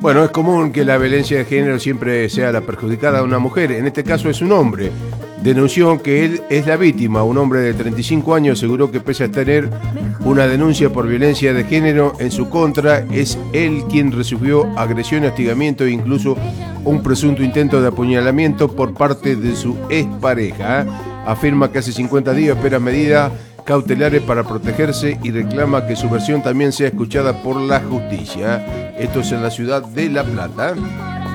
Bueno, es común que la violencia de género siempre sea la perjudicada a una mujer. En este caso es un hombre. Denunció que él es la víctima. Un hombre de 35 años aseguró que pese a tener una denuncia por violencia de género en su contra, es él quien recibió agresión, hostigamiento e incluso un presunto intento de apuñalamiento por parte de su expareja. Afirma que hace 50 días espera medidas cautelares para protegerse y reclama que su versión también sea escuchada por la justicia. Esto es en la ciudad de La Plata.